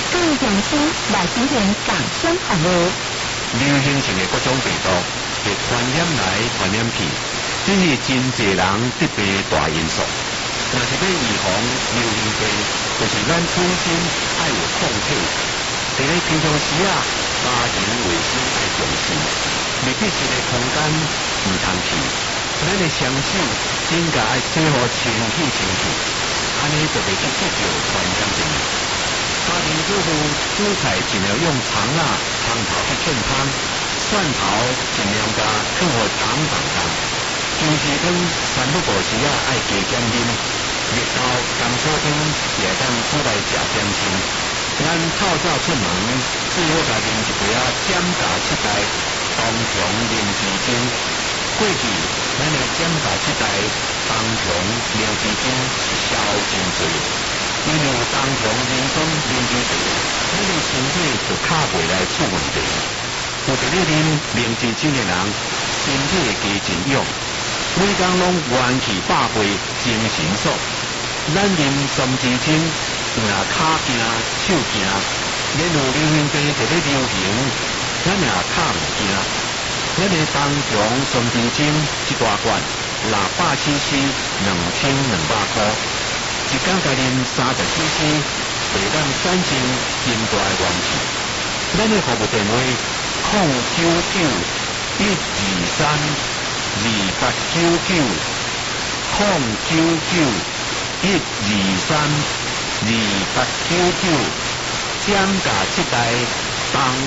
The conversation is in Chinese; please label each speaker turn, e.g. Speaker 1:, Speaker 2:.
Speaker 1: 各位乡亲来进行共享服务。
Speaker 2: 流行性的各种病毒，会传染来传染去，这是真侪人得病大因素。若是要预防流行病，就是咱本身要有抗体。在咧平常时啊，家庭卫生要重视，密闭式的空间唔通去。咱的双手指甲要做好清气，安尼就袂去得到传染病。家庭主妇煮菜尽量用葱啊、葱头去浸汤，蒜头尽量加放互长长汤。平时汤三不五时啊，爱加减啉。热到甘草汤也当煮来食点心。咱透早出门，最好家啉一杯啊减价7代冬虫灵芝精。过去咱的减价7代冬虫灵芝精是销真多。因为冬虫灵松灵芝茶，咱的身体就卡袂来出问题。有伫咧啉灵芝精的人，身体会加真勇，每工拢元气百倍，精神爽。咱啉松枝精，有若骹惊、手惊，免有流行病伫咧流行，咱也较唔惊。咱的冬虫松枝精一大罐600cc，2200块。一天该啉30cc，会当产生真大元气。咱的服务电话099-123-2899，099-123-2899，减价7代冬